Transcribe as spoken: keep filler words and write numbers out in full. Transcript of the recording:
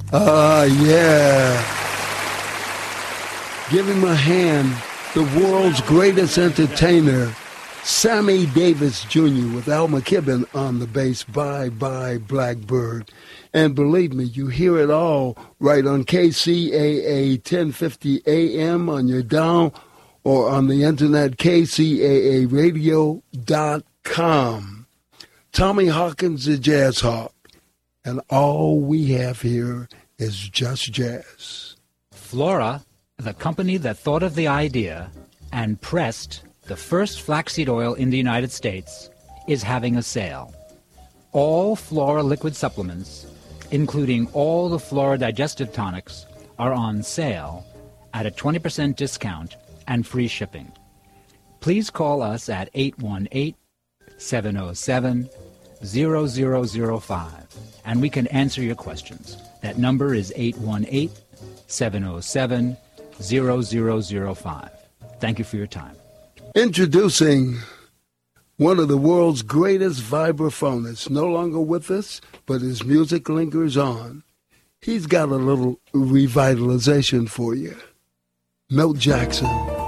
Ah, uh, yeah. Give him a hand, the world's greatest entertainer, Sammy Davis Junior with Al McKibben on the bass. Bye Bye Blackbird. And believe me, you hear it all right on K C A A ten fifty A M on your dial or on the internet, K C A A radio dot com. Tommy Hawkins, the Jazz Hawk. And all we have here is just jazz. Flora, the company that thought of the idea and pressed the first flaxseed oil in the United States, is having a sale. All Flora liquid supplements, including all the Flora digestive tonics, are on sale at a twenty percent discount and free shipping. Please call us at eight one eight, seven oh seven, zero zero zero five and we can answer your questions. That number is eight one eight, seven oh seven, zero zero zero five. Thank you for your time. Introducing one of the world's greatest vibraphonists, no longer with us, but his music lingers on. He's got a little revitalization for you. Milt Jackson.